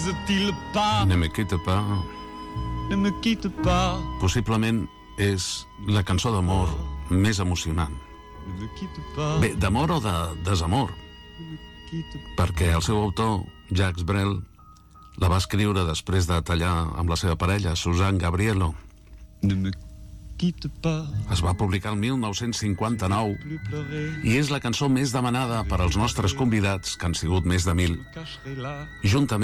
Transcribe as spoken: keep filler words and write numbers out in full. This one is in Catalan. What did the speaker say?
disent-ils pas? Ne me quitte pas. Ne me quitte pas. Possiblement és la cançó d'amor més emocionant. Ne me quitte pas. Bé, d'amor o de desamor, Ne me quitte perquè el seu autor, Jacques Brel, la va escriure després de tallar amb la seva parella, Suzanne Gabriello. Ne me quitte pas. Es va publicar el mil nou-cents cinquanta-nou Plus pleurer. i és la cançó més demanada per als nostres convidats, que han sigut més de mil, Je me cacherai là. juntament